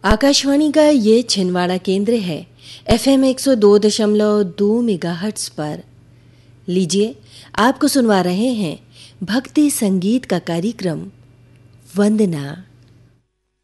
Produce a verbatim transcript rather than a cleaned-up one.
आकाशवाणी का ये छिंदवाड़ा केंद्र है एफएम एक सौ दो दशमलव दो मेगाहर्ट्ज पर। लीजिए, आपको सुनवा रहे हैं भक्ति संगीत का कार्यक्रम वंदना।